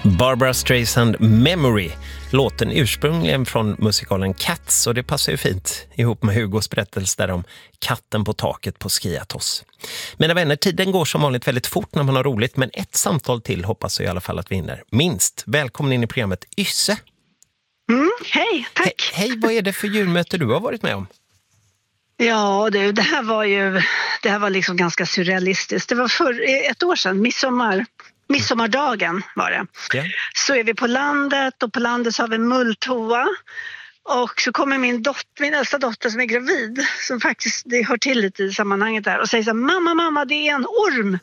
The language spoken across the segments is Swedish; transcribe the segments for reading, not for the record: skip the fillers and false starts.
Barbra Streisand Memory. Låten ursprungligen från musikalen Cats, och det passar ju fint ihop med Hugos berättelse där om katten på taket på Skiathos. Mina vänner, tiden går som vanligt väldigt fort när man har roligt, men ett samtal till hoppas jag i alla fall att vi hinner. Minst. Välkommen in i programmet Ysse. Hej, tack. Hej, vad är det för djurmöte du har varit med om? Ja, det här var liksom ganska surrealistiskt. Det var för ett år sedan, midsommardagen var det. Ja. Så är vi på landet, och på landet så har vi mulltoa. Och så kommer min äldsta dotter som är gravid, som faktiskt, det hör till lite i sammanhanget där, och säger så här: mamma, det är en orm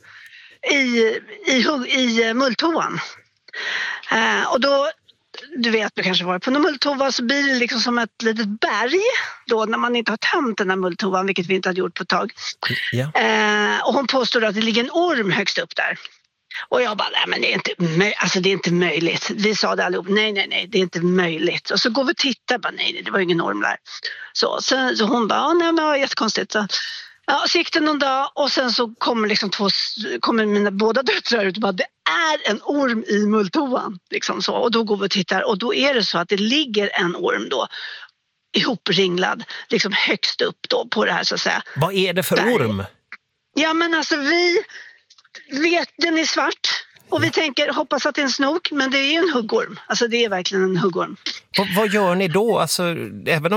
i mulltoan. Och då, du vet, du kanske var på en mulltoa, så blir det liksom som ett litet berg då när man inte har tömt den här mulltoan, vilket vi inte hade gjort på ett tag. Ja. Och hon påstår att det ligger en orm högst upp där. Och jag bara, nej men det är inte möjligt. Vi sa det allihop, nej, det är inte möjligt. Och så går vi och tittar, bara, nej, det var ingen orm där. Så hon bara, nej men det var jättekonstigt. Så gick det någon dag, och sen så kommer mina båda döttrar ut och bara, det är en orm i mulltoan. Liksom så. Och då går vi och tittar, och då är det så att det ligger en orm då ihopringlad, liksom högst upp då på det här, så att säga. Vad är det för orm? Ja, men alltså vi vet, den är svart. Och vi tänker, hoppas att det är en snok, men det är ju en huggorm. Alltså det är verkligen en huggorm. Vad gör ni då? Alltså, även om